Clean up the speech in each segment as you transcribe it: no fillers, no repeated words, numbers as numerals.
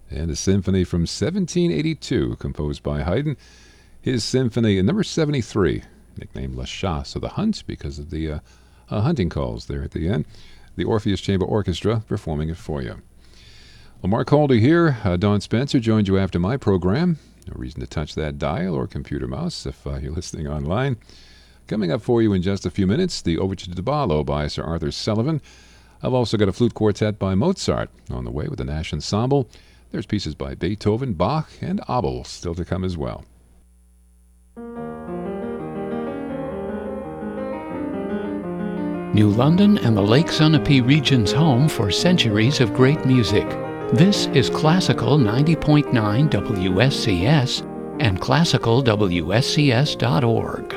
and a symphony from 1782 composed by Haydn. His symphony number 73, nicknamed La Chasse, or the Hunt, because of the hunting calls there at the end. The Orpheus Chamber Orchestra performing it for you. Well, Mark Calder here. Don Spencer joined you after my program. No reason to touch that dial or computer mouse if you're listening online. Coming up for you in just a few minutes, the Overture to Barlow by Sir Arthur Sullivan. I've also got a flute quartet by Mozart on the way with the Nash Ensemble. There's pieces by Beethoven, Bach, and Abel still to come as well. New London and the Lake Sunapee region's home for centuries of great music. This is Classical 90.9 WSCS and classicalwscs.org.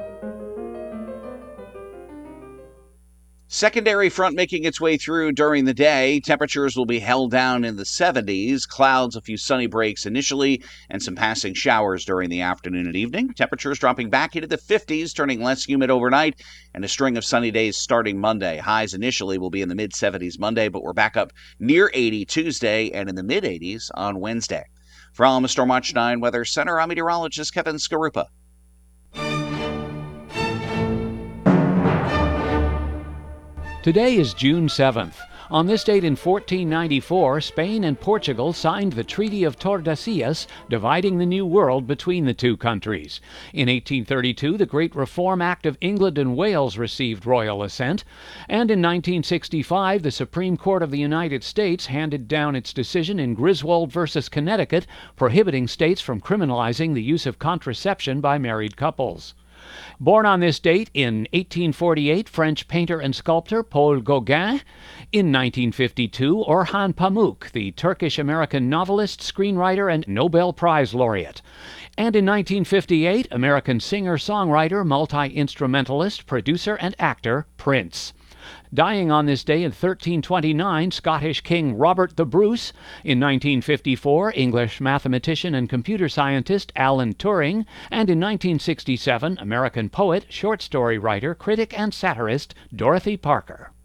Secondary front making its way through during the day. Temperatures will be held down in the 70s. Clouds, a few sunny breaks initially, and some passing showers during the afternoon and evening. Temperatures dropping back into the 50s, turning less humid overnight, and a string of sunny days starting Monday. Highs initially will be in the mid-70s Monday, but we're back up near 80 Tuesday and in the mid-80s on Wednesday. From Storm Watch 9 Weather Center, I'm meteorologist Kevin Skarupa. Today is June 7th. On this date in 1494, Spain and Portugal signed the Treaty of Tordesillas, dividing the New World between the two countries. In 1832, the Great Reform Act of England and Wales received royal assent, and in 1965, the Supreme Court of the United States handed down its decision in Griswold versus Connecticut, prohibiting states from criminalizing the use of contraception by married couples. Born on this date in 1848, French painter and sculptor Paul Gauguin. In 1952, Orhan Pamuk, the Turkish-American novelist, screenwriter, and Nobel Prize laureate. And in 1958, American singer-songwriter, multi-instrumentalist, producer, and actor Prince. Dying on this day in 1329, Scottish King Robert the Bruce. In 1954, English mathematician and computer scientist Alan Turing. And in 1967, American poet, short story writer, critic, and satirist Dorothy Parker.